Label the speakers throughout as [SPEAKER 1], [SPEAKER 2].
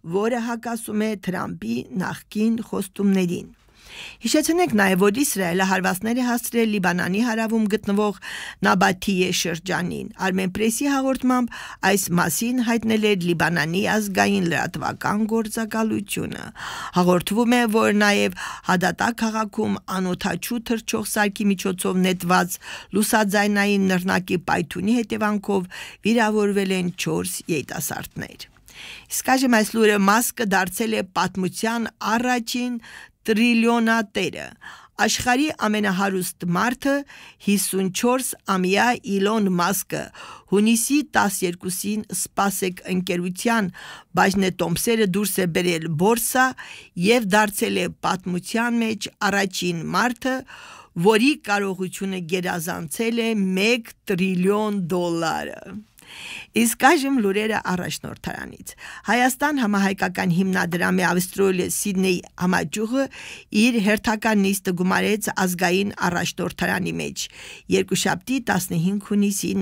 [SPEAKER 1] որը հակասում է Թրամփի նախկին խոստումներին։ Հիշեցնենք նաև, որ Իսրայելը հարվածներ է հասցրել Լիբանանի հարավում գտնվող Նաբաթիե շրջանին։ Armenpress-ի հաղորդմամբ այս մասին հայտնել էր Լիբանանի ազգային լրատվական գործակալությունը։ Հաղորդվում է, որ նաև Հադատա քաղաքում անօդաչու թռչող սարքի միջոցով նետված լուսաձայնային նռնակի պայթյունի հետևանքով վիրավորվել են 4 երիտասարդներ։ Իսկ այժմ այս լուրը մաս կդարձել է պատմության առաջին տրիլիոնատերը։ Աշխարհի ամենահարուստ մարդը 54-ամյա Իլոն Մասկը հունիսի 12-ին SpaceX ընկերության բաժնետոմսերը դուրս է բերել բորսա եւ դարձել է պատմության մեջ առաջին մարդը, որի կարողությունը գերազանցել է $1 տրիլիոն։ Իսկ այժմ լուրերը առաջնորդարանից։ Հայաստան համահայկական հիմնադրամի Ավստրալիա Սիդնեյի համաճյուղը իր հերթական նիստը գումարեց ազգային առաջնորդարանի մեջ երկուշաբթի 15 հունիսի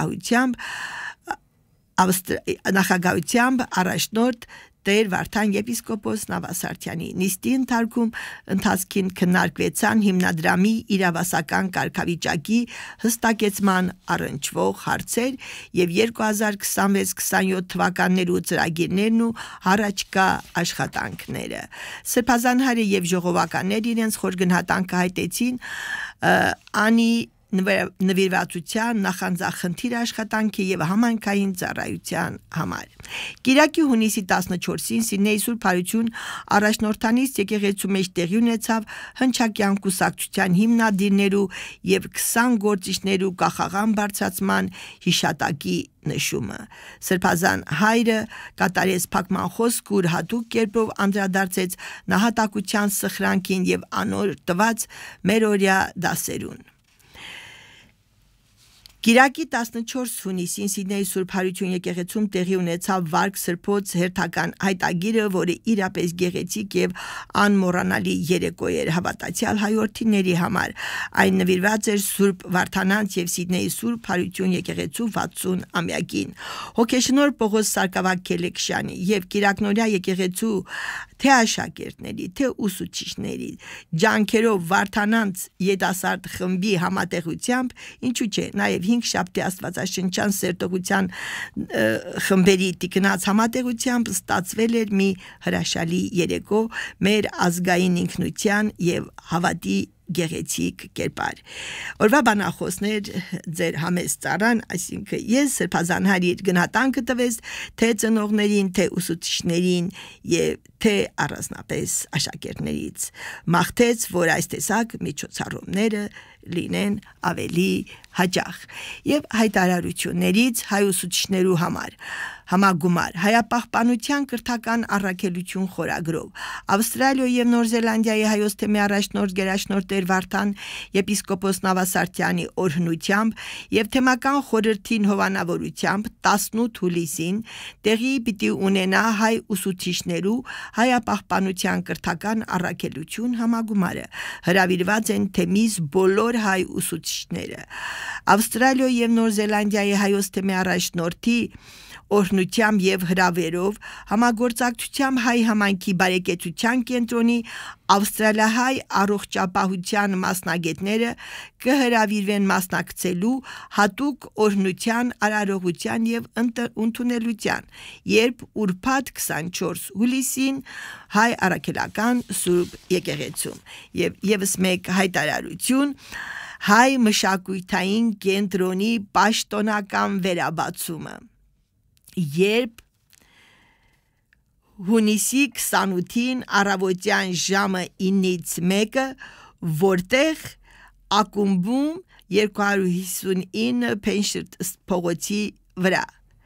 [SPEAKER 1] նախագահությամբ առաջնորդ Տեր Վարդան եպիսկոպոս Նավասարդյանի նիստի ընթացքին քննարկվեցան հիմնադրամի իրավասական կարգավիճակի հստակեցման առնչվող հարցեր եւ 2026-27 թվականներու ծրագիրներն ու առաջկա աշխատանքները։ Սրբազան հայրը եւ ժողովականներ իրենց խորգնահատանքը հայտեցին անի նվիրվածության նախանձախնդիր աշխատանքի եւ համայնքային ծառայության համար։ Կիրակի հունիսի 14-ին Սիդնեյի Սուրբ Հարություն առաջնորդանից եկեղեցու մեջ տեղի ունեցավ հնչակյան կուսակցության հիմնադիրներու եւ 20 գործիչներու կախաղան բարձրացման հիշատակի նշումը։ Սրբազան հայրը կատարեց փակման խոսք, ուր հատուկ կերպով անդրադարձեց նահատակության սխրանքին եւ անոր տված մերօրյա դասերուն։ Կիրակի 14 հունիսին Սիդնեյի Սուրբ Հարություն եկեղեցում տեղի ունեցավ Վարք Սրբոց հերթական հայտագիրը, որը իրապես գեղեցիկ եւ անմոռանալի երեկո էր հավատացյալ հայորդիների համար։ Այն նվիրված էր Սուրբ Վարդանանց եւ Սիդնեյի Սուրբ Հարություն եկեղեցու 60-ամյակին։ Հոգեշնորհ Պողոս Սարգսակ Քելեքշյանի եւ Կիրակնորյա եկեղեցու թե աշակերտների, թե ուսուցիչների ջանքերով Վարդանանց յետասարդ խմբի համատեղությամբ, ինչու՞ չէ, նաեւ 5 շաբթի աստվածաշնչյան սերտողության խմբերի տիկնած համատեղությամբ ստացվել էր մի հրաշալի երեկո մեր ազգային ինքնության եւ հավատի գեղեցիկ կերպար։ Օրվա բանախոսներ ձեր համեստ ծառան, այսինքն ես սրբազան հայր գնահատանքը տվեց թե ծնողներին, թե ուսուցիչներին եւ թե առանձնապես աշակերտներից։ Մաղթեց, որ այս տեսակ միջոցառումները լինեն ավելի հաճախ եւ հայտարարություններից հայ ուսուցիչներու համար համագումար հայապահպանության կրթական առաքելություն խորագրով Ավստրալիայի եւ Նոր Զելանդիայի հայոց թեմի առաջնորդ գերաշնորհ Տեր Վարդան եպիսկոպոս Նավասարդյանի օրհնությամբ եւ թեմական խորհրդին հովանավորությամբ 18 հուլիսին տեղի պիտի ունենա հայ ուսուցիչներու հայապահպանության կրթական առաքելություն համագումարը հրավիրված են թեմից բոլոր հայ ուսուցիչները Ավստրալիայի եւ Նոր Զելանդիայի հայոց թեմի առաջնորդի օրհնությամբ եւ հրավերով համագործակցությամբ հայ համայնքի բարեկեցության կենտրոնի ավստրալիահայ առողջապահության մասնագետները կհրավիրվեն մասնակցելու հատուկ օրհնության արարողության եւ ընդունելության, երբ ուրբաթ 24 հուլիսին հայ առաքելական Սուրբ եկեղեցում եւ եւս մեկ հայտարարություն հայ մշակութային կենտրոնի պաշտոնական վերաբացումը երբ հունիսի 28-ին առավոտյան ժամը 9-ից 1-ը որտեղ ակումբում 259 Penshurst փողոցի վրա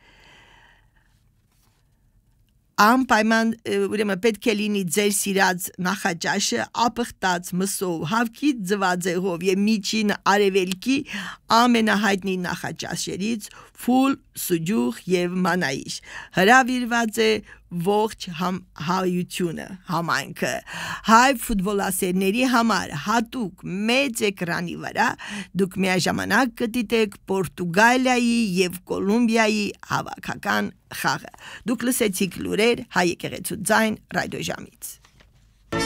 [SPEAKER 1] Անպայման ուրեմն պետք է լինի ձեր սիրած նախաճաշը ապխտած մսով, հավքի ձվածեղով եւ միջին արևելքի ամենահայտնի նախաճաշերից Full Սուջուխ եւ Մանայիշ հրավիրված է ողջ հայությունը համայնքը հայ ֆուտբոլասերների համար հատուկ մեծ էկրանի վրա դուք միաժամանակ կդիտեք Պորտուգալիայի եւ Կոլումբիայի հավաքական խաղը դուք լսեցիք լուրեր հայ եկեղեցու ձայն ռադիոժամից